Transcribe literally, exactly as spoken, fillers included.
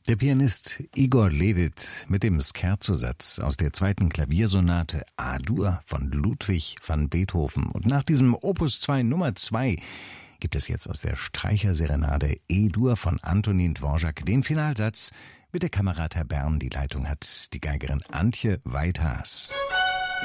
Der Pianist Igor Levit mit dem Scherzosatz aus der zweiten Klaviersonate A-Dur von Ludwig van Beethoven. Und nach diesem Opus zwei Nummer zwei gibt es jetzt aus der Streicherserenade E-Dur von Antonin Dvorak den Finalsatz mit der Kamerad Herr Bern. Die Leitung hat die Geigerin Antje Weithaas.